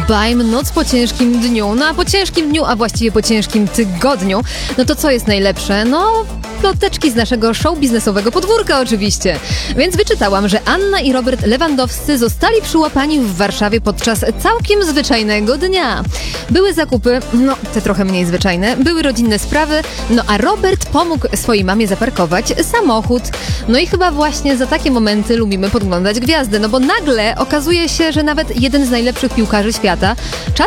Bajm, noc po ciężkim dniu. No a po ciężkim dniu, a właściwie po ciężkim tygodniu, no to co jest najlepsze? No, ploteczki z naszego show biznesowego podwórka oczywiście. Więc wyczytałam, że Anna i Robert Lewandowscy zostali przyłapani w Warszawie podczas całkiem zwyczajnego dnia. Były zakupy, no te trochę mniej zwyczajne, były rodzinne sprawy, no a Robert pomógł swojej mamie zaparkować samochód. No i chyba właśnie za takie momenty lubimy podglądać gwiazdy, no bo nagle okazuje się, że nawet jeden z najlepszych piłkarzy świata